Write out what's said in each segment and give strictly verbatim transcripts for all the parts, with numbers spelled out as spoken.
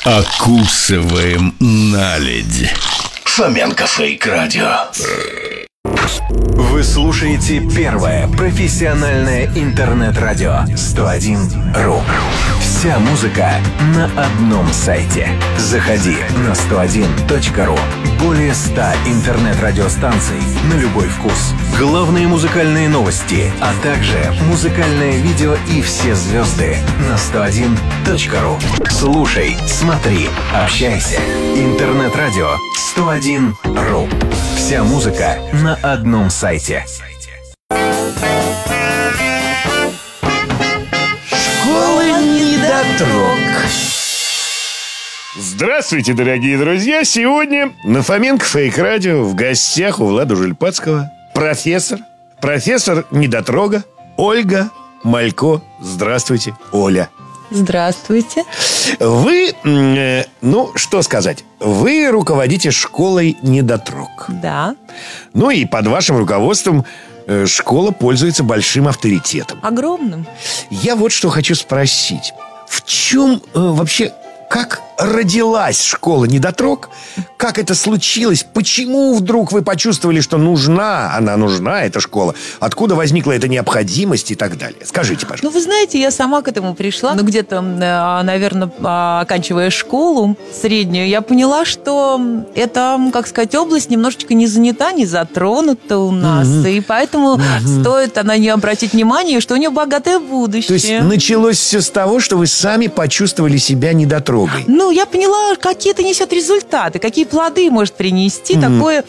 Окусываем наледь. Фоменко Фейк Радио. Вы слушаете первое профессиональное интернет-радио сто один ру. Вся музыка на одном сайте. Заходи на сто один точка ру. Более ста интернет-радиостанций на любой вкус. Главные музыкальные новости, а также музыкальное видео и все звезды на сто один точка ру. Слушай, смотри, общайся. Интернет-радио сто один ру. Вся музыка на одном сайте. Школа недотрог. Здравствуйте, дорогие друзья! Сегодня на Фоменко Фейк Радио в гостях у Влада Жильпацкого профессор, профессор недотрога Ольга Малько. Здравствуйте, Оля. Здравствуйте. Вы, э, ну, что сказать, вы руководите школой недотрог. Да. Ну и под вашим руководством э, школа пользуется большим авторитетом. Огромным. Я вот что хочу спросить. В чем э, вообще, как родилась школа недотрог? Как это случилось? Почему вдруг вы почувствовали, что нужна, она нужна, эта школа? Откуда возникла эта необходимость и так далее? Скажите, пожалуйста. Ну, вы знаете, я сама к этому пришла. Ну, где-то, наверное, оканчивая школу среднюю, я поняла, что эта, как сказать, область немножечко не занята, не затронута у нас. Mm-hmm. И поэтому mm-hmm. стоит на нее обратить внимание, что у нее богатое будущее. То есть началось все с того, что вы сами почувствовали себя недотрогой? Ну, я поняла, какие это несет результаты, какие плоды может принести mm-hmm. такое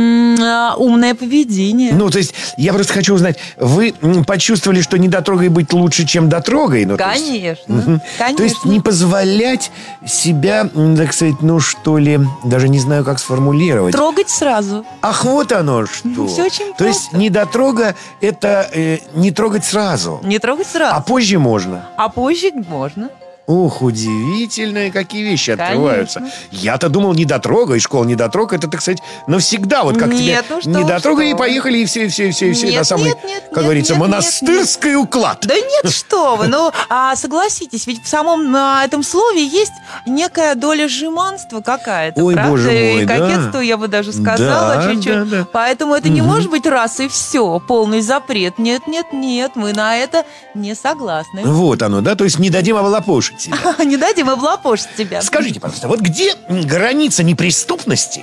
м- умное поведение. Ну, то есть, я просто хочу узнать, вы почувствовали, что недотрогой быть лучше, чем дотрогой? Ну, конечно, то есть, угу. конечно. То есть, не позволять себя, так сказать, ну, что ли, даже не знаю, как сформулировать. Трогать сразу. Ах, вот оно что. Все очень То есть, недотрога – это э, не трогать сразу. Не трогать сразу. А позже можно. А позже можно. Ух, удивительные какие вещи открываются. Конечно. Я-то думал, недотрога, и школа недотрога, это, так сказать, навсегда. Вот как нет, тебе ну что, недотрога, что? И поехали, и все, и все, и все, и все. Нет, на самый, нет, нет, как нет, говорится, нет, монастырский нет, нет. уклад. Да нет, что вы. Ну, а, согласитесь, ведь в самом а, этом слове есть некая доля жеманства какая-то. Ой, правда? боже мой, и да. кокетство, я бы даже сказала, Да, чуть-чуть. да, да. Поэтому это не может быть раз и все, полный запрет. Нет, нет, нет, мы на это не согласны. Вот оно, да? То есть не дадим облапошить себя. Не дадим облапошить тебя. Скажите, пожалуйста, вот где граница неприступности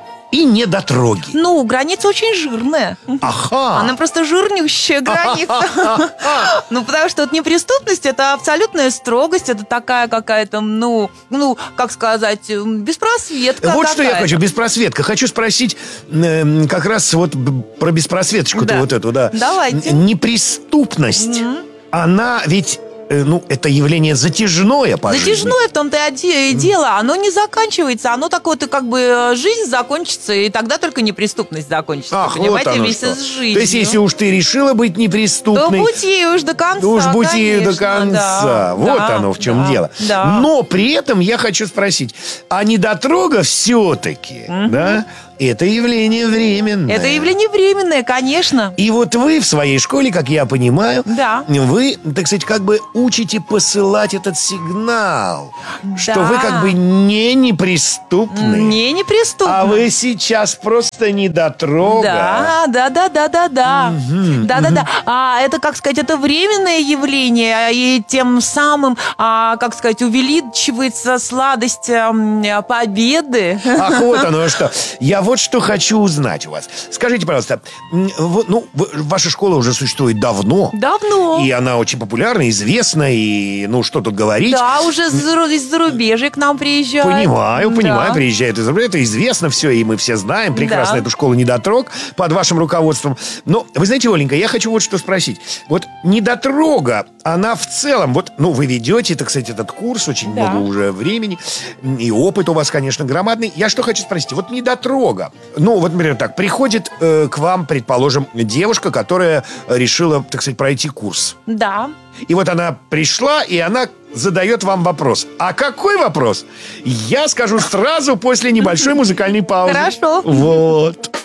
и недотроги? Ну, граница очень жирная. Ага. Она просто жирнющая граница. Ну, потому что вот неприступность – это абсолютная строгость, это такая какая-то, ну, ну, как сказать, беспросветка. Вот что я хочу, беспросветка. Хочу спросить э, как раз вот про беспросветочку-то Да. вот эту, да. Давайте. Н- Неприступность, Мгм. она ведь, э, ну, это явление затяжное по жизни. Затяжное в том-то и оде- и дело. Оно не заканчивается. Оно такое, то как бы жизнь закончится, и тогда только неприступность закончится. Ах, понимаете, вот оно вместе что. с жизнью. То есть, если уж ты решила быть то неприступной, будь ей уж до конца. то уж будь ею до конечно, конца. да, Вот да, оно в чем да, дело. Да. Но при этом я хочу спросить, а недотрога все-таки, да, это явление временное. Это явление временное, конечно. И вот вы в своей школе, как я понимаю, Да. вы, так сказать, как бы учите посылать этот сигнал, что вы как бы не неприступны, Не неприступно. а вы сейчас просто недотрога. Да, да, да, да, да, да. Да, да, да. А это, как сказать, это временное явление, и тем самым, а, как сказать, увеличивается сладость ам, победы. Ах, вот оно что. Я вот что хочу узнать у вас. Скажите, пожалуйста, м, вот, ну, в- ваша школа уже существует давно. Давно. И она очень популярна, известна, и, ну, что тут говорить. Да, уже из- из зарубежья к нам приезжают. Понимаю, понимаю, Да. приезжают из это известно все, и мы все знаем прекрасно Да. эту школу недотрог под вашим руководством. Но, вы знаете, Оленька, я хочу вот что спросить. Вот недотрога, она в целом, вот, ну, вы ведете, так сказать, этот курс очень Да. много уже времени, и опыт у вас, конечно, громадный. Я что хочу спросить, вот недотрога, ну, вот, например, так, приходит э, к вам, предположим, девушка, которая решила, так сказать, пройти курс. Да. И вот она пришла, и она задает вам вопрос. А какой вопрос? Я скажу сразу после небольшой музыкальной паузы. Хорошо. Вот.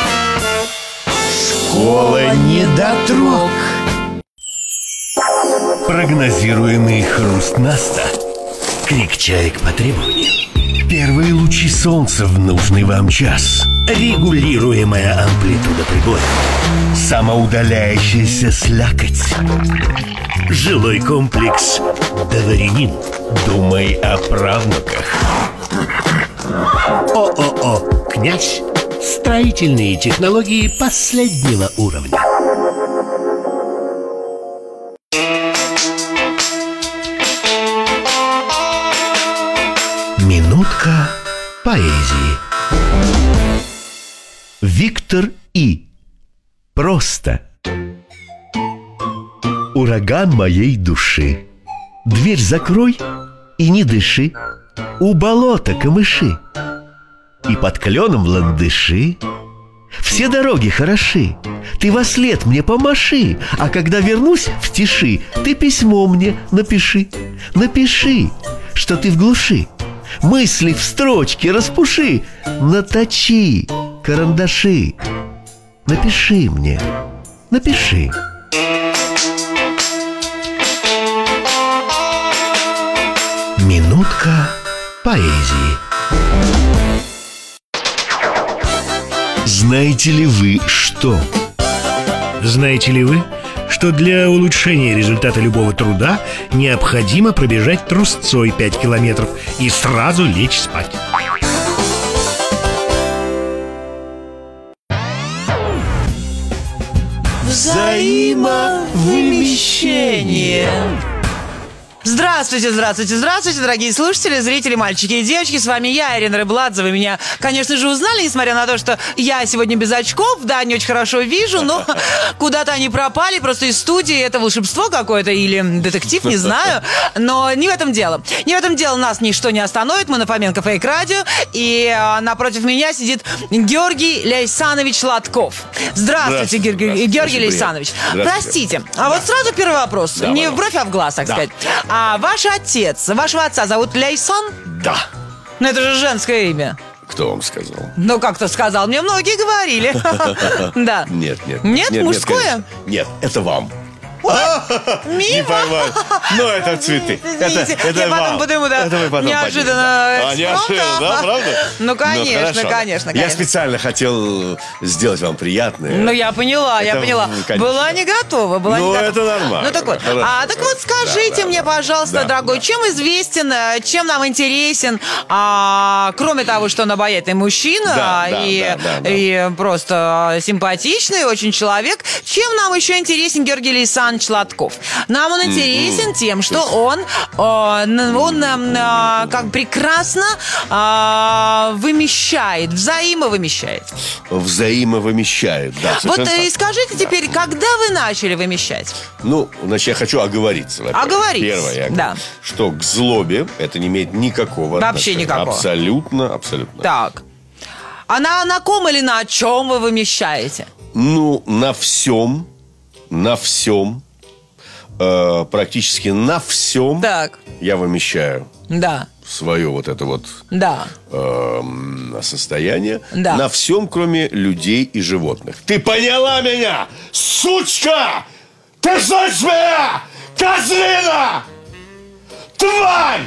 Школа недотрог. Прогнозируемый хруст Наста. Крик чаек по требованию. Первые лучи солнца в нужный вам час. Регулируемая амплитуда прибоя. Самоудаляющаяся слякоть. Жилой комплекс «Дворянин». Думай о правнуках. ООО «Князь». Строительные технологии последнего уровня. Минутка поэзии. Виктор И. Просто. Ураган моей души. Дверь закрой и не дыши. У болота камыши и под кленом ландыши. Все дороги хороши. Ты вослед мне помаши. А когда вернусь в тиши, ты письмо мне напиши. Напиши, что ты в глуши. Мысли в строчке распуши. Наточи карандаши. Напиши мне, напиши. Минутка поэзии. Знаете ли вы что? Знаете ли вы, что для улучшения результата любого труда необходимо пробежать трусцой пять километров и сразу лечь спать? Взаимовымещение. Здравствуйте, здравствуйте, здравствуйте, дорогие слушатели, зрители, мальчики и девочки. С вами я, Ирина Рыбладзе. Вы меня, конечно же, узнали, несмотря на то, что я сегодня без очков. Да, не очень хорошо вижу, но куда-то они пропали. Просто из студии. Это волшебство какое-то или детектив, не знаю. Но не в этом дело. Не в этом дело, нас ничто не остановит. Мы на Фоменко Фейк Радио. И а, напротив меня сидит Георгий Лейсанович Лотков. Здравствуйте, Георгий, Георгий Лейсанович. Простите, а вот сразу первый вопрос. Да, не да. в бровь, а в глаз, так Да. сказать. А ваш отец, вашего отца зовут Лейсан? Да. Ну, это же женское имя. Кто вам сказал? Ну, как-то сказал, мне многие говорили. Да. Нет, нет. Нет, мужское? конечно. Нет, это вам. Не Мимо. поймать. Ну, это цветы. Это, Извините, это я потом вам. подумаю, да, Это вы потом неожиданно. поднимете. А, неожиданно, да, правда? Ну, конечно, хорошо. конечно, Я конечно. специально хотел сделать вам приятное. Ну, я поняла, я Это, поняла. конечно. Была не готова, была Ну, не готова. это нормально. Ну, так вот. Хорошо. А, так вот, скажите Да, да, мне, да. пожалуйста, Да, дорогой, да. чем известен, э, чем нам интересен, а, кроме того, что он обаятельный мужчина Да, да, и, да, да, да. и просто симпатичный очень человек, чем нам еще интересен Георгий Лейсанович Лотков? Нам он интересен тем, что он, э, н- он э, как прекрасно э, вымещает, взаимовымещает. Взаимовымещает, да. Вот совершенно э, так. и скажите теперь, когда вы начали вымещать? Ну, значит, я хочу оговориться. во-первых. Оговоритесь, Первое, я да. говорю, что к злобе это не имеет никакого Вообще отношения. никакого. Абсолютно, абсолютно. Так. А на, на ком или на чем вы вымещаете? Ну, на всем, на всем, э, практически на всем Так, я вымещаю да, свое вот это вот да. э, состояние. Да. На всем, кроме людей и животных. Ты поняла меня, сучка? Ты слышишь меня, козлина? Тварь!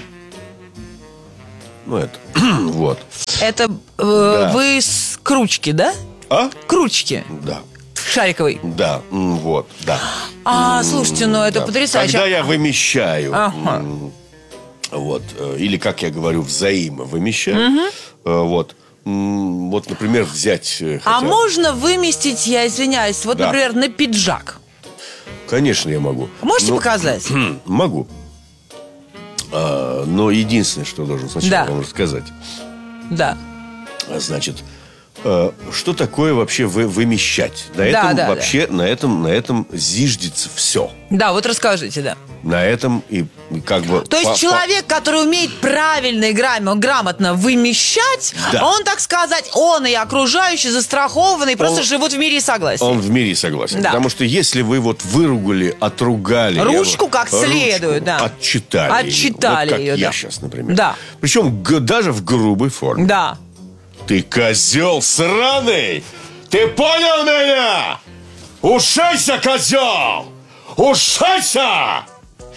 Ну, это, вот. Это э, Да. вы с кручки, да? А? Кручки Да, шариковой. да, м, вот, да. А, слушайте, ну это Да. потрясающе. Когда я вымещаю, Ага. м, вот, э, или, как я говорю, взаимовымещаю, э, вот, м, вот, например, взять... э, А хотя- можно выместить, я извиняюсь, вот, Да. например, на пиджак? Конечно, я могу. Можете Ну, показать? Могу. А, но единственное, что должен сначала Да. вам рассказать. Да. А, Значит, э, что такое вообще вы, вымещать? На Да, этом да, вообще, на этом, на этом зиждется все. Да, вот расскажите, да. На этом и и как бы... То есть по- человек, который умеет правильно и грам- грамотно вымещать, Да. он, так сказать, он и окружающие застрахованы, и просто Он- живут в мире и согласии. по- Он в мире согласен. Да. Потому что если вы вот выругали, отругали... Ручку я- как следует, да. Отчитали. Отчитали ее. Вот как ее, я да. сейчас, например. Да. Причем г- даже в грубой форме. Да. Ты козел сраный! Ты понял меня? Ушайся, козел! Ушайся!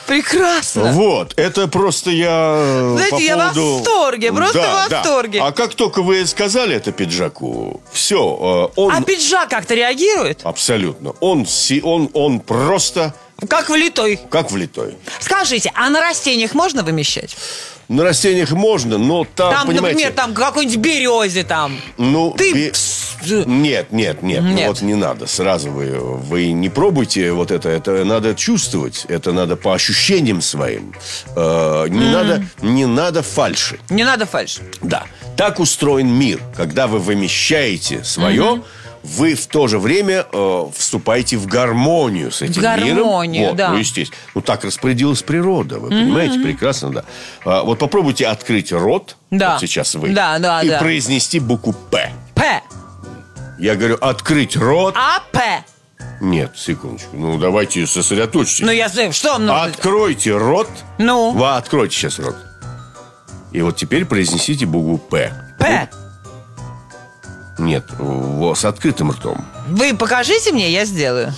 Прекрасно. Вот, это просто я... Знаете, по я в поводу... восторге, просто Да, в да. восторге. А как только вы сказали это пиджаку, все, он... А пиджак как-то реагирует? Абсолютно. Он, си- он, он просто Как влитой. как влитой. Скажите, а на растениях можно вымещать? На растениях можно, но там, Там, понимаете... например, там какой-нибудь березе там. Ну, Ты... бе- Нет, нет, нет, ну Нет. вот не надо. Сразу вы, вы не пробуйте вот это. Это надо чувствовать. Это надо по ощущениям своим. Э, не, надо, не надо фальши. Не надо фальши. Да. Так устроен мир. Когда вы вымещаете свое, вы в то же время э, вступаете в гармонию с этим В гармонию, миром. Вот, да. Ну, естественно. Ну, так распорядилась природа. Вы понимаете? Прекрасно, да. А, вот попробуйте открыть рот. Да. Вот сейчас вы. Да, да, и да. произнести букву «П». П. Я говорю, открыть рот. А П. Нет, секундочку. Ну, давайте сосредоточьтесь. Ну, я знаю, что вам нужно? Откройте рот. Ну? Вы откройте сейчас рот. И вот теперь произнесите букву «П». П. Нет, во- с открытым ртом. Вы покажите мне, я сделаю.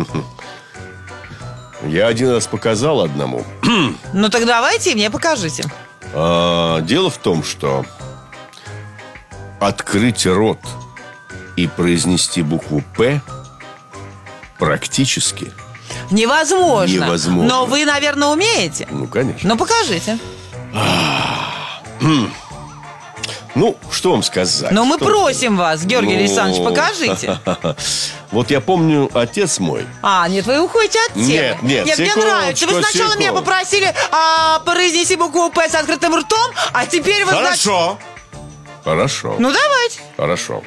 Я один раз показал одному. Ну, так давайте и мне покажите. А, дело в том, что открыть рот и произнести букву «П» практически, Невозможно. Невозможно. Но вы, наверное, умеете. ну, конечно. Ну, покажите. Ну, что вам сказать? Но мы Что просим вас, Георгий Ну, Александрович, покажите. Вот я помню, отец мой. А, нет, вы уходите от темы. Нет, нет, Нет, мне секундочку, нравится. Вы сначала меня секунду. попросили а, произнести букву «П» с открытым ртом, а теперь вы... значит- Хорошо. Хорошо. Ну, давайте. Хорошо.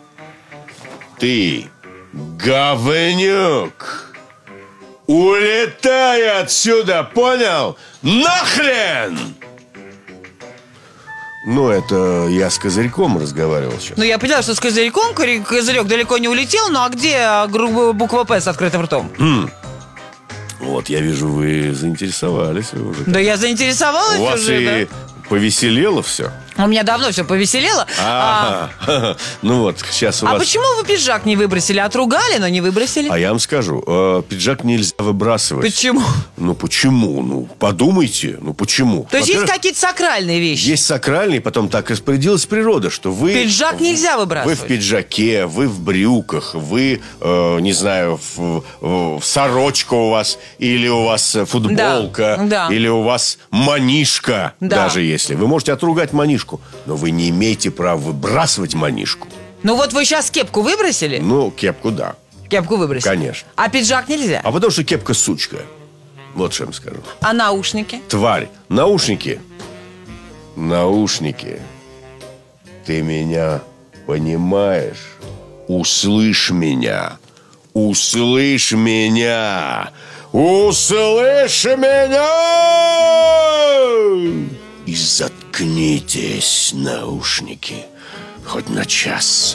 Ты, говнюк, улетай отсюда, понял? Нахрен! Ну, это я с козырьком разговаривал сейчас. Ну, я поняла, что с козырьком кори- козырек далеко не улетел, ну, а где а, гру- буква «П» с открытым ртом? Вот, я вижу, вы заинтересовались вы уже. Да я заинтересовалась У вас уже, и повеселело все. да. У меня давно все повеселело. А, Ага. Ну вот, сейчас у а вас... почему вы пиджак не выбросили? Отругали, но не выбросили? А я вам скажу, э, пиджак нельзя выбрасывать. Почему? Ну, почему? Ну, подумайте, ну, почему? То есть есть Во-первых, какие-то сакральные вещи? есть сакральный, потом так распорядилась природа, что вы... Пиджак нельзя Вы выбрасывать. в пиджаке, вы в брюках, вы, э, не знаю, в, в- сорочка у вас, или у вас футболка, Да, да. или у вас манишка, Да. даже если. Вы можете отругать манишку, но вы не имеете права выбрасывать манишку. Ну вот вы сейчас кепку выбросили? Ну, кепку, да. Кепку выбросили. Конечно. А пиджак нельзя? А потому что кепка сучка. Вот что я вам скажу. А наушники? Тварь. Наушники. Наушники. Ты меня понимаешь? Услышь меня. Услышь меня. Услышь меня! И заткнитесь, наушники. Хоть на час.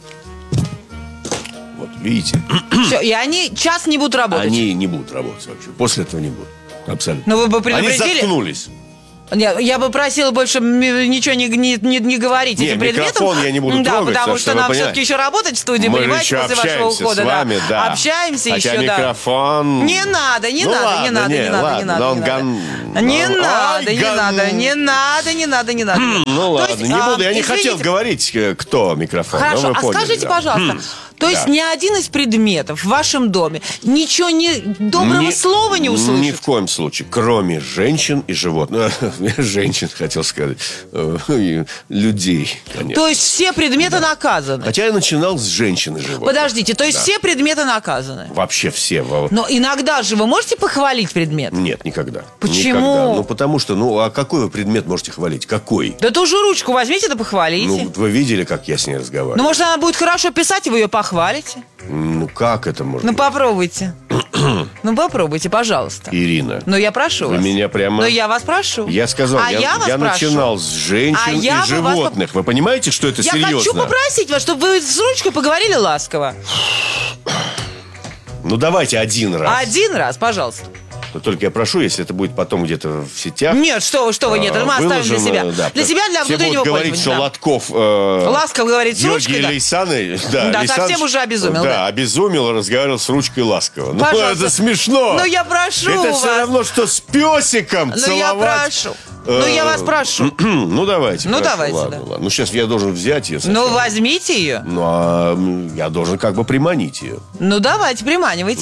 Вот, видите? Все, и они час не будут работать. Они не будут работать вообще. После этого не будут. Абсолютно. Ну, вы бы Они предупредили. заткнулись. Нет, я бы просила больше м- ничего не, не, не, не говорить Не, этим предметом. микрофон я не буду Да, трогать, потому так что что вы нам понимаете. все-таки еще работать в студии, Мы же понимаете, еще после вашего общаемся ухода. с вами, да. Общаемся Хотя еще, да. микрофон... Не надо, не Ну надо, ладно, не надо, не, не надо, ладно, не надо, но он не надо. ган- Не он- надо, Ай, не ган- надо, не надо, не надо, не надо. Ну То ладно, есть, не а, буду. Я не извините, хотел говорить, э, кто микрофон. но Хорошо, вы а поняли, скажите, да. пожалуйста, то есть да. ни один из предметов в вашем доме ничего не доброго Ни- слова не услышит? Ни в коем случае. Кроме женщин и животных. Женщин, хотел сказать. Э, и людей, конечно. То есть все предметы наказаны? Хотя я начинал с женщин и животных. Подождите, то есть Да. все предметы наказаны? Вообще все. во- Но иногда же вы можете похвалить предмет? Нет, никогда. Почему? Никогда. Ну, потому что, ну, а какой вы предмет можете хвалить? Какой? Да ту же ручку возьмите да похвалите. Ну, Ну, вот вы видели, как я с ней разговариваю? может, она будет хорошо писать, и вы ее похвалите? Ну, как это можно? Ну, попробуйте. Ну, попробуйте, пожалуйста. Ирина, Ну, я прошу вы вас. меня прямо... Ну, я вас прошу. Я сказал, а я, я, вас я прошу. начинал с женщин А и я бы вас животных. Вы понимаете, что это Я серьезно? хочу попросить вас, чтобы вы с ручкой поговорили ласково. Ну, давайте один раз. Один раз, пожалуйста. Но только я прошу, если это будет потом где-то в сетях. Нет, что вы, что вы, нет, это мы оставим для себя. Да, для себя, для все внутреннего будут говорить, что да. Лотков... Э, Ласков говорит с Георгий ручкой, да? Лейсаны, да, Да, Лейсанович, совсем уже обезумел, Да, да. обезумел, разговаривал с ручкой Ласково. Ну, Пожалуйста. это смешно. Ну, я прошу Это вас. все равно, что с песиком Ну, целовать. я прошу. Ну, я вас прошу. Ну, давайте. Ну, прошу, давайте, ладно, да. ладно. Ну, сейчас я должен взять ее. Ну, возьмите ее. Ну, а м, я должен как бы приманить ее. Ну, давайте, приманивайте.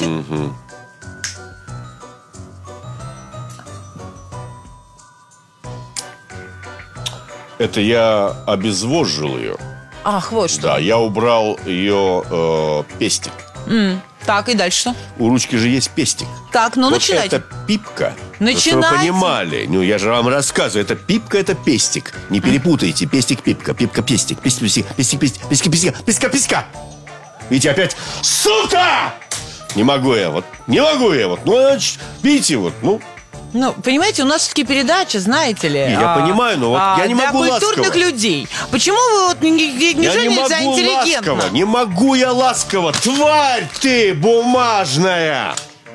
Это я обезвожил ее. Ах, вот что. Да, я убрал ее э, пестик. М, Так, и дальше что? У ручки же есть пестик. Так, ну, Вот начинайте. это пипка. Начинайте. Чтобы вы понимали. Ну, я же вам рассказываю. Это пипка, это пестик. Не перепутайте. Пестик, пипка. Пипка, пестик. Пестик, пестик, пестик, пестик, пестик, пестик, пестик, пестик. Видите, опять. Сука! Не могу я вот. Не могу я вот. Ну, значит, видите, вот, ну. Ну, понимаете, у нас все-таки передача, знаете ли. Не, я понимаю, но вот я не могу для культурных ласково. людей. Почему вы вот не, не, не Я не женитесь за могу интеллигентно? ласково. Не могу я ласково. Тварь ты бумажная!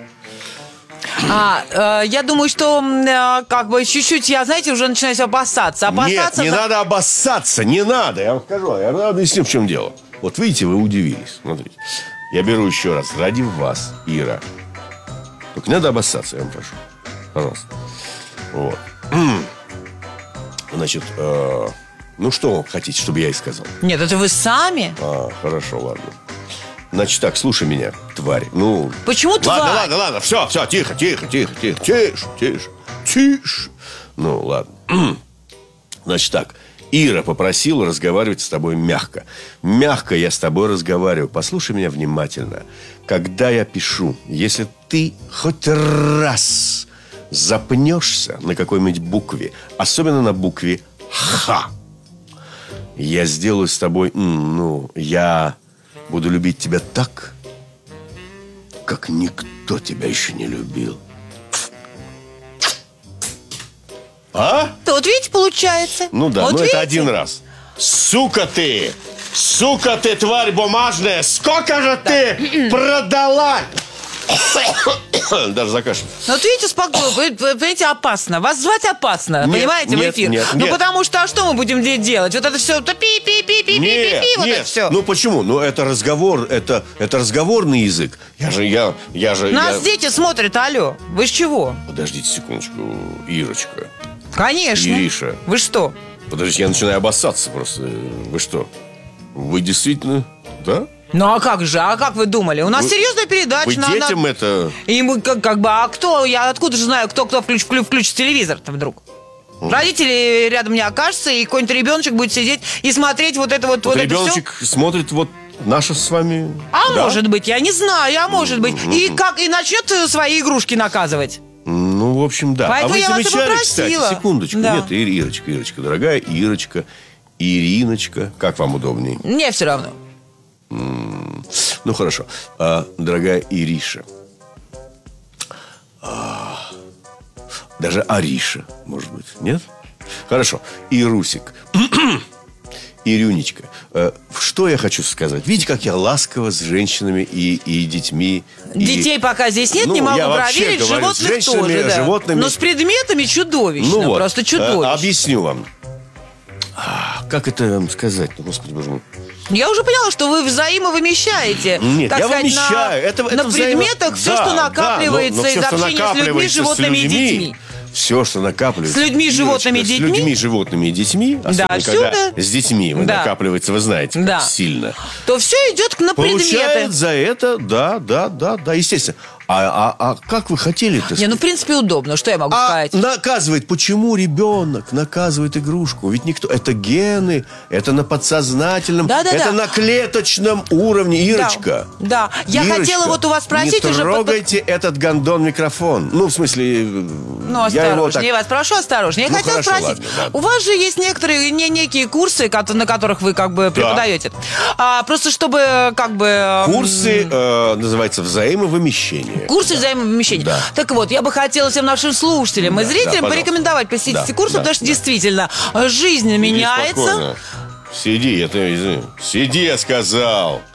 А, э, я думаю, что м, э, как бы чуть-чуть, я, знаете, уже начинаю себя опасаться. Нет, Опасаться не за- надо обоссаться, не надо. Я вам скажу, я объясню, в чем дело. Вот видите, вы удивились. Смотрите. Я беру еще раз. Ради вас, Ира. Только не надо обоссаться, я вам прошу. Пожалуйста. Вот. Значит, э, ну что вы хотите, чтобы я и сказал? Нет, это вы сами. А, хорошо, ладно. Значит так, слушай меня, тварь. Ну, Почему тварь? ладно, ладно, ладно, все, все, тихо, тихо, тихо, тихо, тише, тише, тише. Ну, ладно. Значит так, Ира попросила разговаривать с тобой мягко. Мягко я с тобой разговариваю. Послушай меня внимательно. Когда я пишу, если ты хоть раз запнешься на какой-нибудь букве, особенно на букве «Х», я сделаю с тобой, м, ну, я буду любить тебя так, как никто тебя еще не любил. А? То вот видите, получается. Ну да, Вот ну видите? это один раз. Сука ты! Сука ты, тварь бумажная! Сколько же ты продала? Даже закашлялся. Ну, вот видите, спокойно, вы, вы понимаете, опасно. Вас звать опасно, Нет, понимаете, нет, в эфир. нет, ну, нет. потому что, а что мы будем де- делать? Вот это все, то пи-пи-пи-пи-пи-пи-пи, Нет, вот нет. это все. Ну почему? Ну это разговор, это, это разговорный язык. Я же, я, я же... Нас я... дети смотрят, алло. Вы с чего? Подождите секундочку, Ирочка. Конечно. Ириша. Вы что? Подождите, я начинаю обоссаться просто. Вы что? Вы действительно... Да? Ну, а как же? А как вы думали? У нас Вы- серьезная передача. Вы на- на- детям это... И мы как, как бы, а кто? Я откуда же знаю, кто, кто включит, вклю- включит телевизор-то вдруг? Родители рядом не окажутся, и какой-нибудь ребеночек будет сидеть и смотреть вот это вот, Вот вот это все. ребеночек смотрит вот наше с вами... А Да? может быть, я не знаю, а может быть. И как и начнет э, свои игрушки наказывать. Ну, в общем, да. Поэтому а вы я вас и замечали, кстати, попросила. секундочку. Да. Нет, Ир- Ирочка, Ирочка, дорогая Ирочка, Ириночка. Как вам удобнее? Мне все равно. Ну, хорошо. А, дорогая Ириша. А, даже Ариша, может быть. Нет? Хорошо. Ирусик. Ирюнечка. э, Что я хочу сказать? Видите, как я ласково с женщинами и, и детьми. и- Детей пока здесь нет, Ну, не могу я вообще проверить. говорю, с Животных женщинами, тоже, да. животными- Но с предметами чудовищно. Ну вот, Просто э, чудовищно. объясню вам. А, Как это вам сказать? Ну, Господи, боже мой. Я уже поняла, что вы взаимовымещаете. Нет, так я сказать, вымещаю. на, Это, это на взаимо- предметах все, Да, что да, накапливается но- но из всё, что общения с людьми, накапливается животными и людьми, детьми. Все, что накапливается. С людьми, Ирочка, животными и с детьми? людьми, животными и детьми. Особенно, когда всюду. с детьми Да. накапливается, вы знаете, как Да. сильно. То все идет на предметы. Получает за это, да, да, да, да, естественно. А, а, а как вы хотели-то? Не, ну, в принципе, удобно. Что я могу А сказать? наказывает, почему ребенок наказывает игрушку? Ведь никто, это гены, это на подсознательном, Да-да-да. это на клеточном уровне, Ирочка. Да, да. Я Ирочка, хотела вот у вас спросить не уже... по- трогайте этот гондон микрофон. Ну, в смысле, Ну, я его осторожнее, так... я вас прошу, осторожнее. Я Ну, хотела хорошо, спросить, ладно, ладно. у вас же есть некоторые, не, некие курсы, кото- на которых вы как бы преподаете. А, просто чтобы как бы... м, Курсы э, называется взаимовымещение. Курсы взаимовымещения. Да. Так вот, я бы хотела всем нашим слушателям и Да, зрителям да, пожалуйста. порекомендовать посетить Да, эти курсы, да, потому что да. действительно жизнь Сиди меняется. спокойно. Сиди, это, извини. Сиди, я сказал.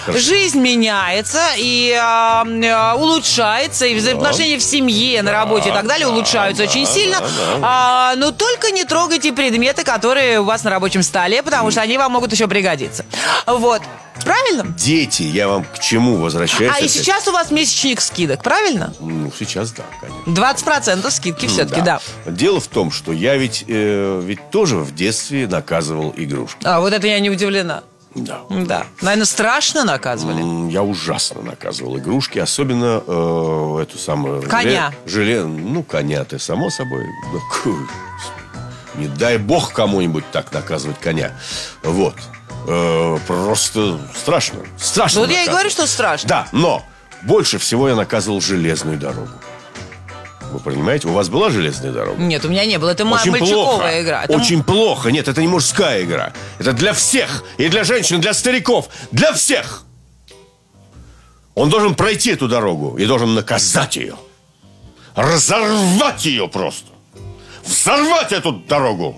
жизнь меняется и э, э, улучшается, и взаимоотношения в семье, на работе и так далее улучшаются очень сильно. А, но только не трогайте предметы, которые у вас на рабочем столе, потому что они вам могут еще пригодиться. Вот. Правильно? Дети, я вам к чему возвращаюсь? А и опять? сейчас у вас месячник скидок, правильно? Ну, сейчас да, конечно. двадцать процентов скидки все-таки, да. Дело в том, что я ведь, э, ведь тоже в детстве наказывал игрушки. А вот это я не удивлена. Да. Да. Наверное, страшно наказывали. М, Я ужасно наказывал игрушки, особенно э, эту самую... Коня. Желе, желе- ну, коня-то, само собой. Да, ку- Не дай бог кому-нибудь так наказывать коня. Вот. Э, просто страшно. Страшно Ну, вот я и наказывать. говорю, что страшно. Да, но больше всего я наказывал железную дорогу. Вы понимаете, у вас была железная дорога? Нет, у меня не было. Это ма- Очень мальчиковая плохо. игра. Это Очень плохо. Нет, это не мужская игра. Это для всех. И для женщин, для стариков. Для всех. Он должен пройти эту дорогу и должен наказать ее. Разорвать ее просто. Взорвать эту дорогу.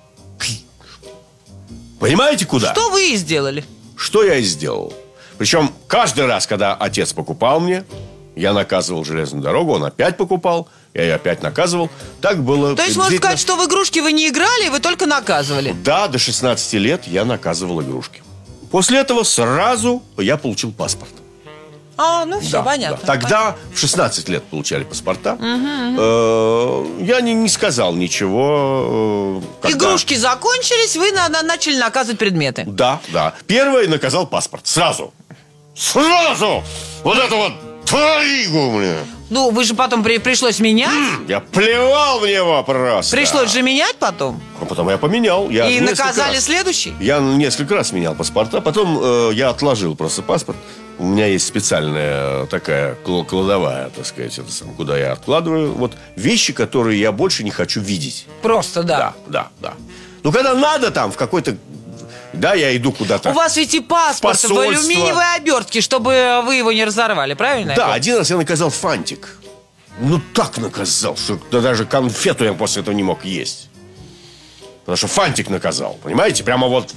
Понимаете, куда? Что вы и сделали? Что я и сделал. Причем каждый раз, когда отец покупал мне, я наказывал железную дорогу, он опять покупал, я ее опять наказывал. Так было. То есть, можно приблизительно- сказать, что в игрушки вы не играли, вы только наказывали? Да, до шестнадцати лет я наказывал игрушки. После этого сразу я получил паспорт. А, ну все, Да, понятно. да. Тогда в шестнадцать лет получали паспорта. Э, Я не, не сказал ничего. э, когда- Игрушки закончились, вы на- на- начали наказывать предметы. Да, да. Первое наказал паспорт. Сразу. Сразу! Вот это вот тваригу мне. Ну, вы же потом при- пришлось менять. Я плевал в него просто. Пришлось же менять потом. А потом я поменял. Я И несколько наказали раз. следующий. Я несколько раз менял паспорта. Потом э, я отложил просто паспорт. У меня есть специальная такая кл- кладовая, так сказать, это сам, куда я откладываю. Вот вещи, которые я больше не хочу видеть. Просто, да. Да, да, да. Ну, когда надо там, в какой-то... Да, я иду куда-то. У вас ведь и паспорт в Посольство. алюминиевой обертке, чтобы вы его не разорвали, правильно? Да, один раз я наказал фантик. Ну, так наказал, что да даже конфету я после этого не мог есть. Потому что фантик наказал, понимаете? Прямо вот...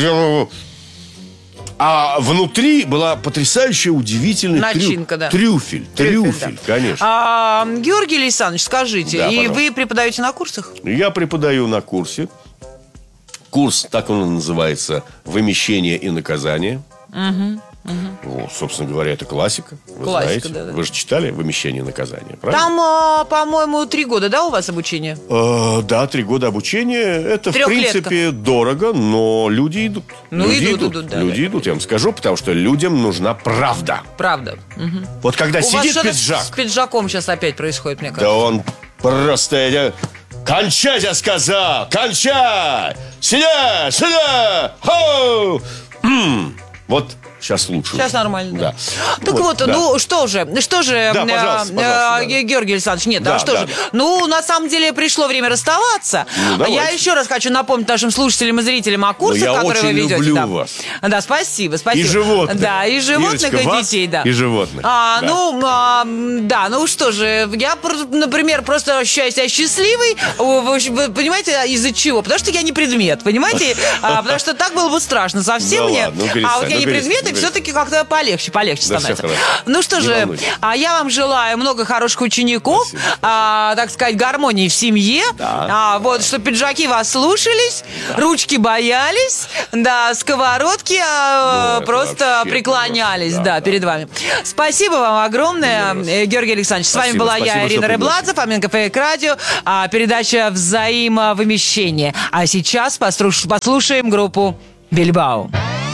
А внутри была потрясающая, удивительная Начинка, да. трюфель. Трюфель, Трюфель, да. конечно. А, Георгий Александрович, скажите, Да, и пожалуйста. вы преподаете на курсах? Я преподаю на курсе. Курс, так он и называется, «Вымещение и наказание». Вот, собственно говоря, это классика. Вы Классика, знаете. да, да. Вы же читали «Вымещение и наказание», правильно? Там, а, по-моему, три года, да, у вас обучение? Э, да, три года обучения. Это, в Трехлетка. принципе, дорого, но люди идут. Ну, люди идут, идут, да, Люди да. идут, я вам скажу, потому что людям нужна правда. Правда. Мгм. Вот когда У вас сидит что-то пиджак, с пиджаком сейчас опять происходит, мне да кажется. он просто... я- Кончай, я сказал! Кончай! Сюда! Сюда! Хоу! М. Вот сейчас лучше. Сейчас нормально, да. Да. Так вот, да. ну что же, что же, Да, э, пожалуйста, э, пожалуйста, да. Ге- Георгий Александрович, нет, Да, а что да, же? да. Ну, на самом деле пришло время расставаться. Ну, давайте. Я еще раз хочу напомнить нашим слушателям и зрителям о курсах, я которые очень вы ведете. люблю да. вас. Да, спасибо, спасибо. И животных. Да, и животных, Ирочка, и вас детей, да. и животных. А, Да. ну, а, м, да, ну что же, я, пр- например, просто ощущаю себя счастливой, О, вы, вы понимаете, из-за чего? Потому что я не предмет, понимаете? А, потому что так было бы страшно совсем Да мне. ладно, ну, перестань, А вот я ну, не перестань, предмет, и ну, все-таки как-то полегче, полегче Да становится. всё хорошо. Ну что Не же, волнуйтесь. а я вам желаю много хороших учеников, Спасибо. а, так сказать, гармонии в семье, а, вот, чтобы пиджаки вас слушались, ручки боялись, да, сковородки а, Ну, это просто вообще преклонялись, просто, да, да, перед вами. Спасибо вам огромное, э, Георгий Александрович. С вами Спасибо, была спасибо, я, что Ирина пригласили. Рыбладзе, Фоменко Фейк Радио, а, передача «Взаимовымещение». А сейчас послуш- послушаем группу «Бильбао».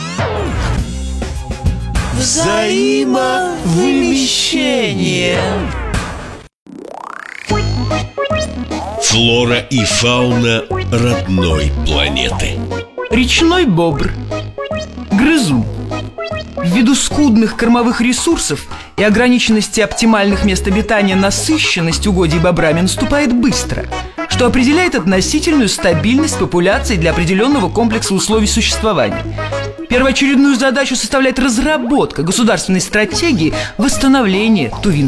Взаимовымещение. Флора и фауна родной планеты. Речной бобр. Грызун. Ввиду скудных кормовых ресурсов и ограниченности оптимальных мест обитания насыщенность угодий бобрами наступает быстро, что определяет относительную стабильность популяции для определенного комплекса условий существования. Первоочередную задачу составляет разработка государственной стратегии восстановления тувинского